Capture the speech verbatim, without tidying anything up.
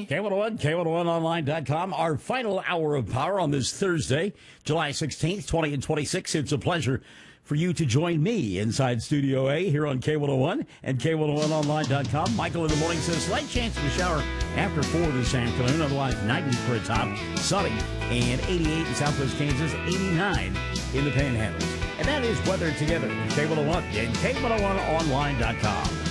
K one oh one, K one oh one online dot com. Our final hour of power on this Thursday, July sixteenth, twenty twenty-six. It's a pleasure for you to join me inside Studio A here on K one oh one and K one oh one online dot com. Michael in the morning says slight chance of a shower after four this afternoon. Otherwise, ninety for a top, sunny, and eighty-eight in Southwest Kansas, eighty-nine in the Panhandle. And that is weather together with K one oh one and K one oh one online dot com.